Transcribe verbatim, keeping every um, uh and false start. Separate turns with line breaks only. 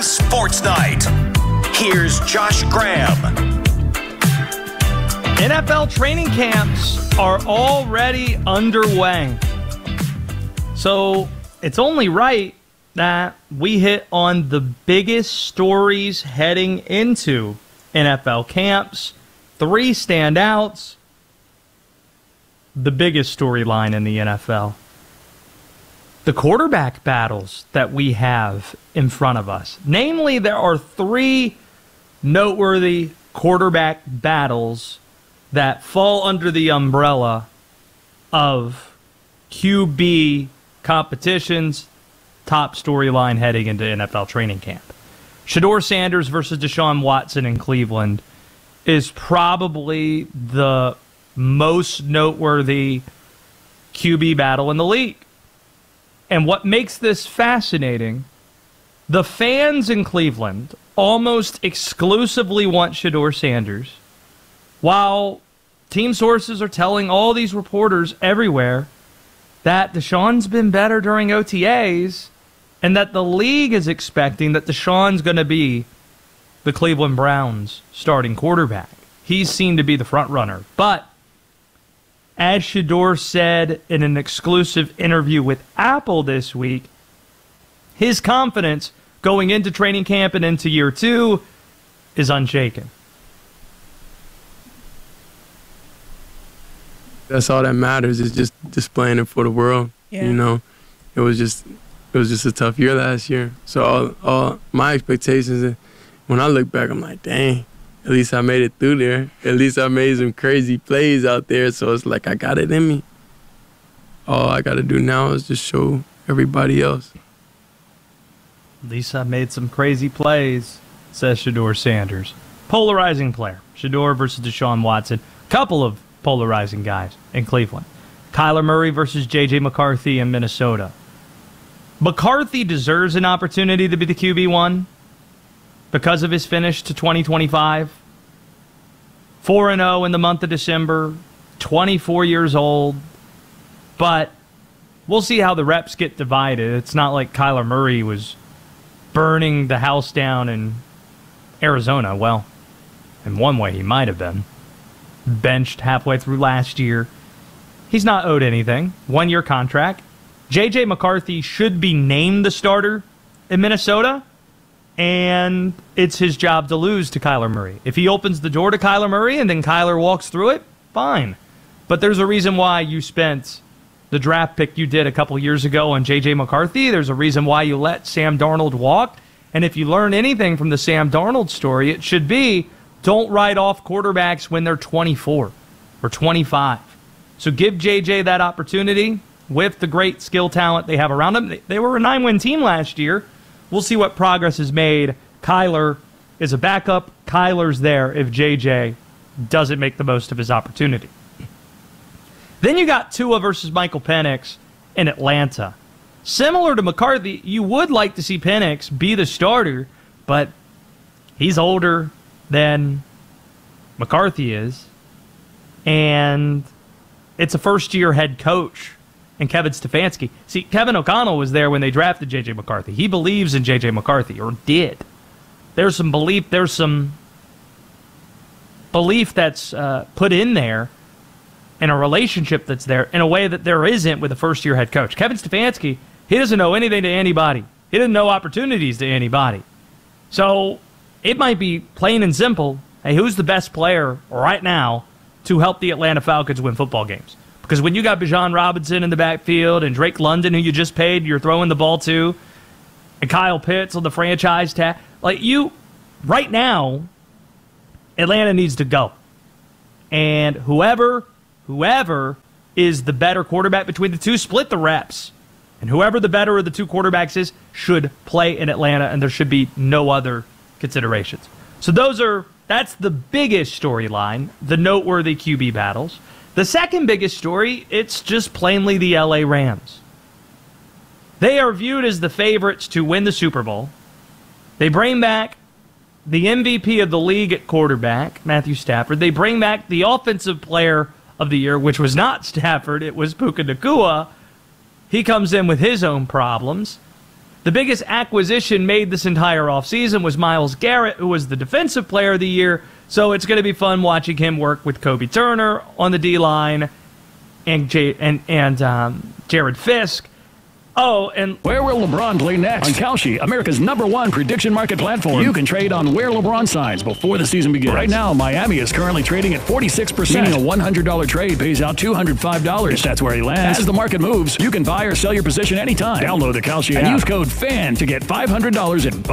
Morning Sports Night. Here's Josh Graham.
N F L training camps are already underway. So it's only right that we hit on the biggest stories heading into N F L camps. Three standouts. The biggest storyline in the N F L. The quarterback battles that we have in front of us. Namely, there are three noteworthy quarterback battles that fall under the umbrella of Q B competitions, top storyline heading into N F L training camp. Shedeur Sanders versus Deshaun Watson in Cleveland is probably the most noteworthy Q B battle in the league. And what makes this fascinating, the fans in Cleveland almost exclusively want Shedeur Sanders, while team sources are telling all these reporters everywhere that Deshaun's been better during O T As and that the league is expecting that Deshaun's going to be the Cleveland Browns starting quarterback. He's seen to be the front runner. But as Shedeur said in an exclusive interview with Apple this week, his confidence going into training camp and into year two is unshaken.
That's all that matters, is just displaying it for the world. Yeah. You know, it was just it was just a tough year last year. So all, all my expectations, when I look back, I'm like, dang, at least I made it through there. At least I made some crazy plays out there. So it's like I got it in me. All I got to do now is just show everybody else.
At least I made some crazy plays, says Shedeur Sanders. Polarizing player. Shedeur versus Deshaun Watson. Couple of polarizing guys in Cleveland. Kyler Murray versus J J McCarthy in Minnesota. McCarthy deserves an opportunity to be the Q B one because of his finish to twenty twenty-five. four and oh in the month of December. twenty-four years old. But we'll see how the reps get divided. It's not like Kyler Murray was burning the house down in Arizona. Well, in one way he might have been. Benched halfway through last year. He's not owed anything. One-year contract. J J McCarthy should be named the starter in Minnesota, and it's his job to lose to Kyler Murray. If he opens the door to Kyler Murray and then Kyler walks through it, fine. But there's a reason why you spent the draft pick you did a couple years ago on J J McCarthy. There's a reason why you let Sam Darnold walk. And if you learn anything from the Sam Darnold story, it should be don't write off quarterbacks when they're twenty-four or twenty-five. So give J J that opportunity with the great skill talent they have around them. They were a nine-win team last year. We'll see what progress is made. Kyler is a backup. Kyler's there if J J doesn't make the most of his opportunity. Then you got Tua versus Michael Penix in Atlanta. Similar to McCarthy, you would like to see Penix be the starter, but he's older than McCarthy is, and it's a first-year head coach in Kevin Stefanski. See, Kevin O'Connell was there when they drafted J J McCarthy. He believes in J J McCarthy, or did. There's some belief, there's some belief that's uh, put in there, and a relationship that's there in a way that there isn't with a first-year head coach. Kevin Stefanski, he doesn't know anything to anybody. He doesn't know opportunities to anybody. So it might be plain and simple, hey, who's the best player right now to help the Atlanta Falcons win football games? Because when you got Bijan Robinson in the backfield and Drake London, who you just paid, you're throwing the ball to, and Kyle Pitts on the franchise tag, like you, right now, Atlanta needs to go. And whoever, whoever is the better quarterback between the two, split the reps. And whoever the better of the two quarterbacks is should play in Atlanta, and there should be no other considerations. So those are, that's the biggest storyline, the noteworthy Q B battles. The second biggest story, it's just plainly the L A Rams. They are viewed as the favorites to win the Super Bowl. They bring back the M V P of the league at quarterback, Matthew Stafford. They bring back the offensive player of the year, which was not Stafford, it was Puka Nacua. He comes in with his own problems. The biggest acquisition made this entire offseason was Myles Garrett, who was the Defensive Player of the Year. So it's going to be fun watching him work with Kobe Turner on the D-line and J- and, and um, Jared Fisk. Oh, and
where will LeBron play next? On Kalshi, America's number one prediction market platform. You can trade on where LeBron signs before the season begins. Right now, Miami is currently trading at forty-six percent. Meaning a one hundred dollars trade pays out two hundred five dollars. If that's where he lands. As the market moves, you can buy or sell your position anytime. Download the Kalshi app and use code FAN to get five hundred dollars in